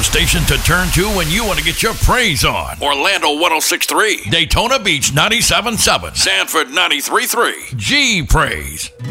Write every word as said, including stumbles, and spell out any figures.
the station to turn to when you want to get your praise on. Orlando one oh six point three. Daytona Beach ninety-seven point seven. Sanford ninety-three point three. G Praise.